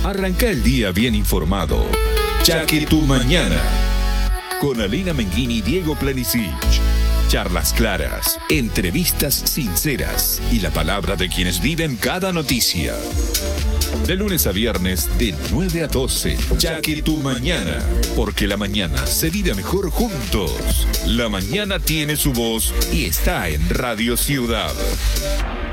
Arranca el día bien informado. Ya que tu mañana. Con Alina Menguini y Diego Planisic. Charlas claras, entrevistas sinceras y la palabra de quienes viven cada noticia. De lunes a viernes, de 9 a 12. Ya que tu mañana. Porque la mañana se vive mejor juntos. La mañana tiene su voz y está en Radio Ciudad.